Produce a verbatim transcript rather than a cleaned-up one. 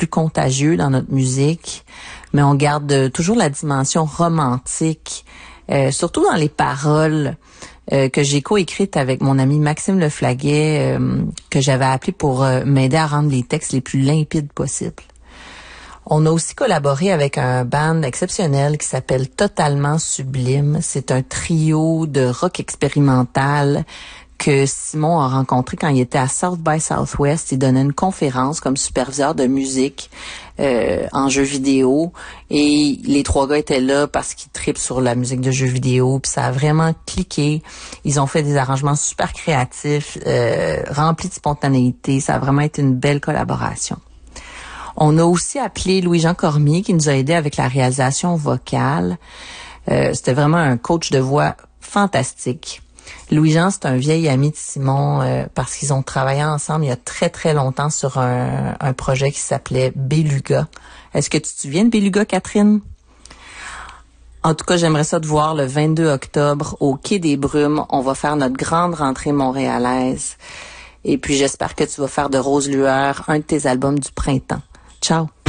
plus contagieux dans notre musique, mais on garde toujours la dimension romantique, euh, surtout dans les paroles euh, que j'ai coécrites avec mon ami Maxime Leflaguet, euh, que j'avais appelé pour euh, m'aider à rendre les textes les plus limpides possibles. On a aussi collaboré avec un band exceptionnel qui s'appelle Totalement Sublime. C'est un trio de rock expérimental que Simon a rencontré quand il était à South by Southwest. Il donnait une conférence comme superviseur de musique euh, en jeux vidéo. Et les trois gars étaient là parce qu'ils trippent sur la musique de jeux vidéo. Puis ça a vraiment cliqué. Ils ont fait des arrangements super créatifs, euh, remplis de spontanéité. Ça a vraiment été une belle collaboration. On a aussi appelé Louis-Jean Cormier qui nous a aidé avec la réalisation vocale. Euh, c'était vraiment un coach de voix fantastique. Louis-Jean, c'est un vieil ami de Simon euh, parce qu'ils ont travaillé ensemble il y a très, très longtemps sur un, un projet qui s'appelait Beluga. Est-ce que tu te souviens de Beluga, Catherine? En tout cas, j'aimerais ça te voir le vingt-deux octobre au Quai des Brumes. On va faire notre grande rentrée montréalaise. Et puis, j'espère que tu vas faire de Rose Lueur un de tes albums du printemps. Ciao!